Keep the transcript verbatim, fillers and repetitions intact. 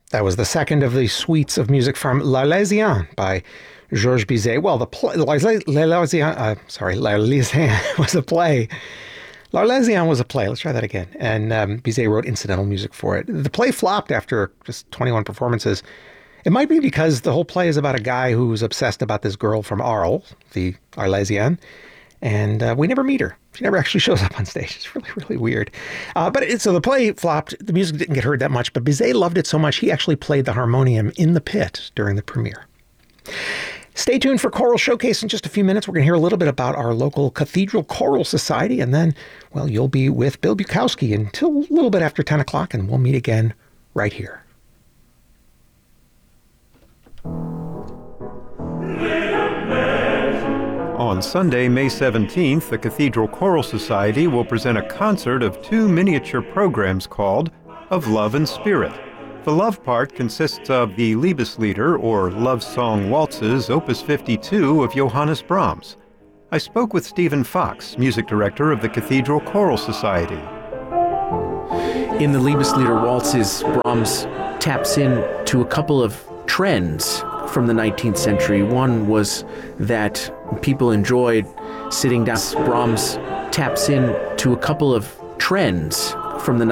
That was the second of the suites of music from L'Arlésienne by Georges Bizet. Well, the play, L'Arlésienne, uh, sorry, L'Arlésienne was a play. L'Arlésienne was a play. Let's try that again. And um, Bizet wrote incidental music for it. The play flopped after just twenty-one performances. It might be because the whole play is about a guy who's obsessed about this girl from Arles, the Arlésienne, and uh, we never meet her. She never actually shows up on stage. It's really, really weird. Uh, but it, so the play flopped. The music didn't get heard that much, but Bizet loved it so much he actually played the harmonium in the pit during the premiere. Stay tuned for Choral Showcase in just a few minutes. We're going to hear a little bit about our local Cathedral Choral Society, and then, well, you'll be with Bill Bukowski until a little bit after ten o'clock, and we'll meet again right here. On Sunday, May seventeenth, the Cathedral Choral Society will present a concert of two miniature programs called Of Love and Spirit. The love part consists of the Liebeslieder, or Love Song Waltzes, Opus fifty-two of Johannes Brahms. I spoke with Stephen Fox, music director of the Cathedral Choral Society. In the Liebeslieder waltzes, Brahms taps into a couple of trends from the nineteenth century. One was that people enjoyed sitting down. Brahms taps into a couple of trends from the